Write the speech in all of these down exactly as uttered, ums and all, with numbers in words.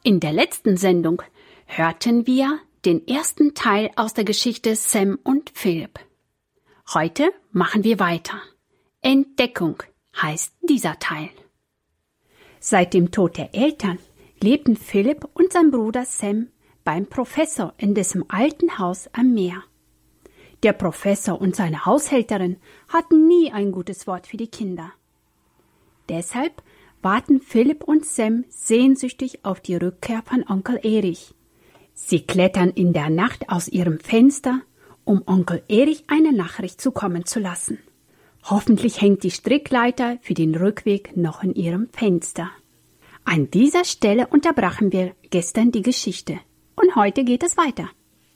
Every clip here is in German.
In der letzten Sendung hörten wir den ersten Teil aus der Geschichte Sam und Philipp. Heute machen wir weiter. Entdeckung heißt dieser Teil. Seit dem Tod der Eltern lebten Philipp und sein Bruder Sam beim Professor in dessen alten Haus am Meer. Der Professor und seine Haushälterin hatten nie ein gutes Wort für die Kinder. Deshalb warten Philipp und Sam sehnsüchtig auf die Rückkehr von Onkel Erich. Sie klettern in der Nacht aus ihrem Fenster, um Onkel Erich eine Nachricht zukommen zu lassen. Hoffentlich hängt die Strickleiter für den Rückweg noch in ihrem Fenster. An dieser Stelle unterbrachen wir gestern die Geschichte und heute geht es weiter.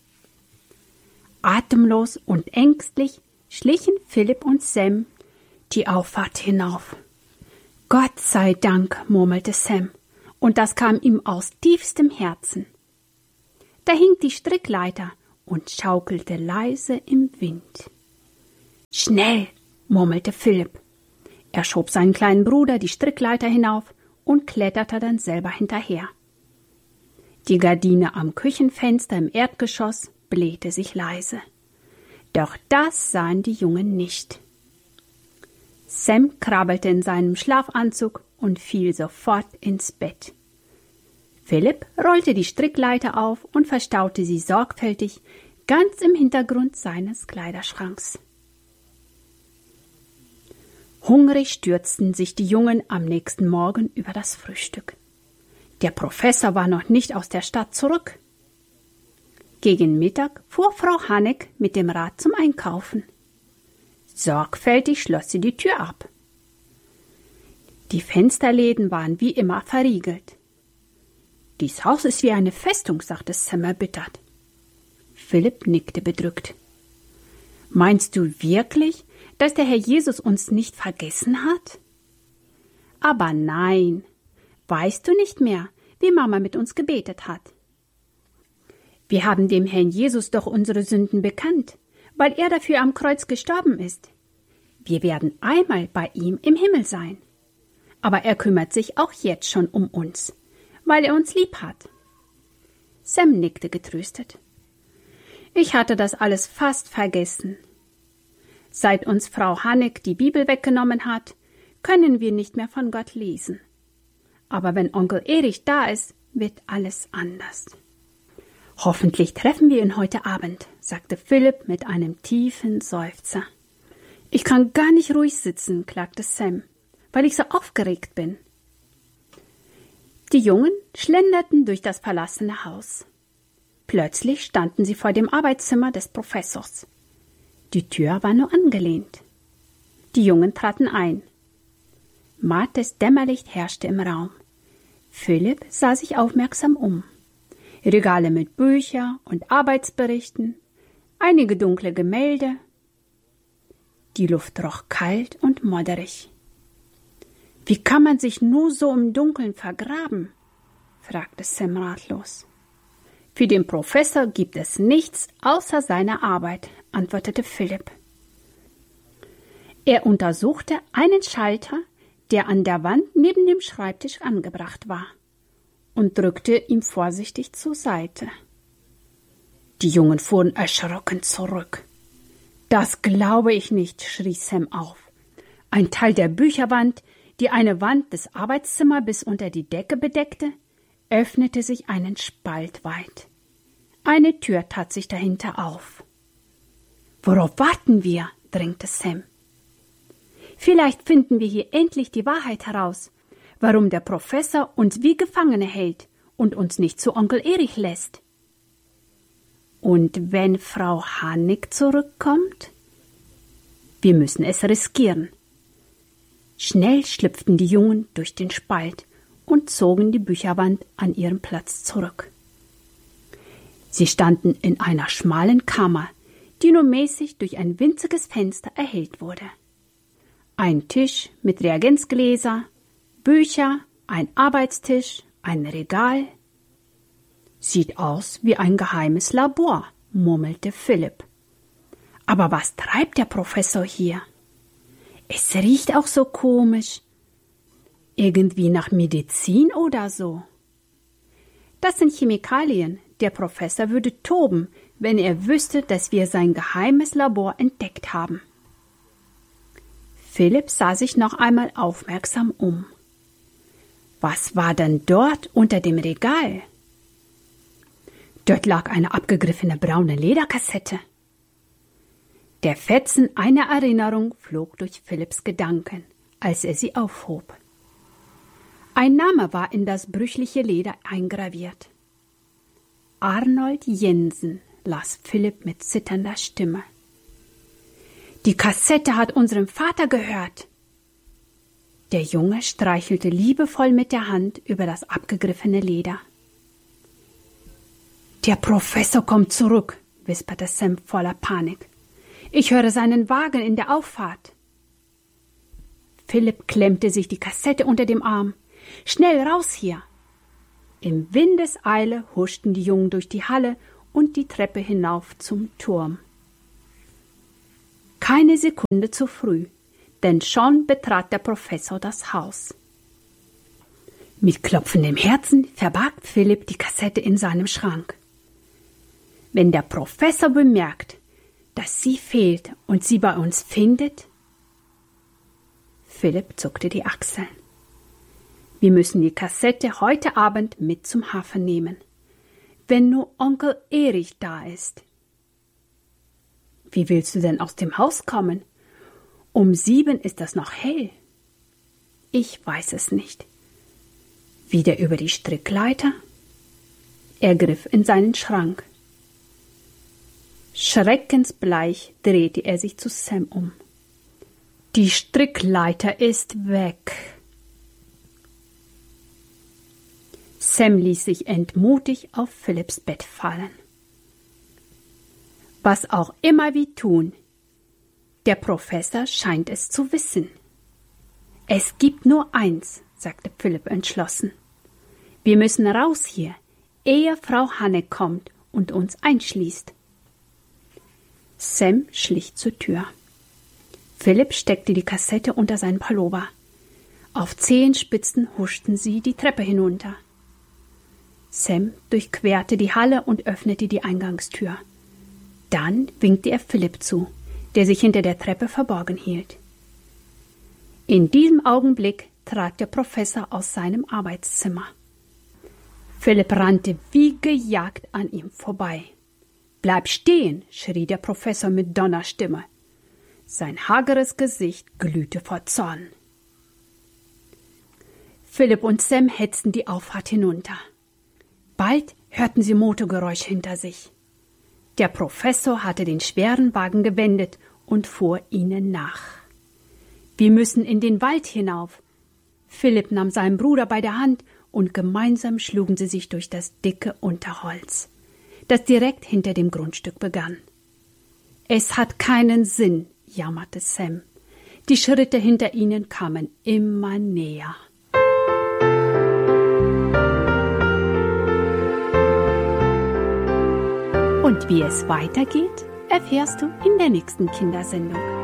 Atemlos und ängstlich schlichen Philipp und Sam die Auffahrt hinauf. Gott sei Dank, murmelte Sam, und das kam ihm aus tiefstem Herzen. Da hing die Strickleiter und schaukelte leise im Wind. Schnell, murmelte Philipp. Er schob seinen kleinen Bruder die Strickleiter hinauf und kletterte dann selber hinterher. Die Gardine am Küchenfenster im Erdgeschoss blähte sich leise. Doch das sahen die Jungen nicht. Sam krabbelte in seinem Schlafanzug und fiel sofort ins Bett. Philipp rollte die Strickleiter auf und verstaute sie sorgfältig ganz im Hintergrund seines Kleiderschranks. Hungrig stürzten sich die Jungen am nächsten Morgen über das Frühstück. Der Professor war noch nicht aus der Stadt zurück. Gegen Mittag fuhr Frau Haneck mit dem Rad zum Einkaufen. Sorgfältig schloss sie die Tür ab. Die Fensterläden waren wie immer verriegelt. »Dies Haus ist wie eine Festung«, sagte Sam erbittert. Philipp nickte bedrückt. »Meinst du wirklich, dass der Herr Jesus uns nicht vergessen hat?« »Aber nein. Weißt du nicht mehr, wie Mama mit uns gebetet hat? Wir haben dem Herrn Jesus doch unsere Sünden bekannt, weil er dafür am Kreuz gestorben ist. Wir werden einmal bei ihm im Himmel sein. Aber er kümmert sich auch jetzt schon um uns, weil er uns lieb hat.« Sam nickte getröstet. »Ich hatte das alles fast vergessen. Seit uns Frau Haneck die Bibel weggenommen hat, können wir nicht mehr von Gott lesen. Aber wenn Onkel Erich da ist, wird alles anders.« »Hoffentlich treffen wir ihn heute Abend«, sagte Philipp mit einem tiefen Seufzer. »Ich kann gar nicht ruhig sitzen«, klagte Sam, »weil ich so aufgeregt bin.« Die Jungen schlenderten durch das verlassene Haus. Plötzlich standen sie vor dem Arbeitszimmer des Professors. Die Tür war nur angelehnt. Die Jungen traten ein. Mattes Dämmerlicht herrschte im Raum. Philipp sah sich aufmerksam um. Regale mit Büchern und Arbeitsberichten, einige dunkle Gemälde. Die Luft roch kalt und modderig. »Wie kann man sich nur so im Dunkeln vergraben?« fragte Sam ratlos. »Für den Professor gibt es nichts außer seiner Arbeit«, antwortete Philipp. Er untersuchte einen Schalter, der an der Wand neben dem Schreibtisch angebracht war, und drückte ihn vorsichtig zur Seite. Die Jungen fuhren erschrocken zurück. »Das glaube ich nicht«, schrie Sam auf. Ein Teil der Bücherwand, die eine Wand des Arbeitszimmers bis unter die Decke bedeckte, öffnete sich einen Spalt weit. Eine Tür tat sich dahinter auf. »Worauf warten wir?«, drängte Sam. »Vielleicht finden wir hier endlich die Wahrheit heraus, warum der Professor uns wie Gefangene hält und uns nicht zu Onkel Erich lässt.« »Und wenn Frau Haneck zurückkommt?« »Wir müssen es riskieren.« Schnell schlüpften die Jungen durch den Spalt und zogen die Bücherwand an ihren Platz zurück. Sie standen in einer schmalen Kammer, die nur mäßig durch ein winziges Fenster erhellt wurde. Ein Tisch mit Reagenzgläser, Bücher, ein Arbeitstisch, ein Regal. »Sieht aus wie ein geheimes Labor«, murmelte Philipp. »Aber was treibt der Professor hier? Es riecht auch so komisch. Irgendwie nach Medizin oder so.« Das sind Chemikalien. Der Professor würde toben, wenn er wüsste, dass wir sein geheimes Labor entdeckt haben. Philipp sah sich noch einmal aufmerksam um. Was war denn dort unter dem Regal? Dort lag eine abgegriffene braune Lederkassette. Der Fetzen einer Erinnerung flog durch Philipps Gedanken, als er sie aufhob. Ein Name war in das brüchliche Leder eingraviert. Arnold Jensen, las Philipp mit zitternder Stimme. Die Kassette hat unserem Vater gehört. Der Junge streichelte liebevoll mit der Hand über das abgegriffene Leder. Der Professor kommt zurück, wisperte Sam voller Panik. Ich höre seinen Wagen in der Auffahrt. Philipp klemmte sich die Kassette unter dem Arm. Schnell raus hier! Im Windeseile huschten die Jungen durch die Halle und die Treppe hinauf zum Turm. Keine Sekunde zu früh, denn schon betrat der Professor das Haus. Mit klopfendem Herzen verbarg Philipp die Kassette in seinem Schrank. Wenn der Professor bemerkt, dass sie fehlt und sie bei uns findet? Philipp zuckte die Achseln. Wir müssen die Kassette heute Abend mit zum Hafen nehmen, wenn nur Onkel Erich da ist. Wie willst du denn aus dem Haus kommen? Um sieben ist das noch hell. Ich weiß es nicht. Wieder über die Strickleiter? Er griff in seinen Schrank. Schreckensbleich drehte er sich zu Sam um. Die Strickleiter ist weg. Sam ließ sich entmutigt auf Philipps Bett fallen. Was auch immer wir tun, der Professor scheint es zu wissen. Es gibt nur eins, sagte Philipp entschlossen. Wir müssen raus hier, ehe Frau Hanne kommt und uns einschließt. Sam schlich zur Tür. Philipp steckte die Kassette unter seinen Pullover. Auf Zehenspitzen huschten sie die Treppe hinunter. Sam durchquerte die Halle und öffnete die Eingangstür. Dann winkte er Philipp zu, der sich hinter der Treppe verborgen hielt. In diesem Augenblick trat der Professor aus seinem Arbeitszimmer. Philipp rannte wie gejagt an ihm vorbei. »Bleib stehen«, schrie der Professor mit Donnerstimme. Sein hageres Gesicht glühte vor Zorn. Philipp und Sam hetzten die Auffahrt hinunter. Bald hörten sie Motorgeräusch hinter sich. Der Professor hatte den schweren Wagen gewendet und fuhr ihnen nach. »Wir müssen in den Wald hinauf.« Philipp nahm seinen Bruder bei der Hand und gemeinsam schlugen sie sich durch das dicke Unterholz, das direkt hinter dem Grundstück begann. »Es hat keinen Sinn«, jammerte Sam. Die Schritte hinter ihnen kamen immer näher. Und wie es weitergeht, erfährst du in der nächsten Kindersendung.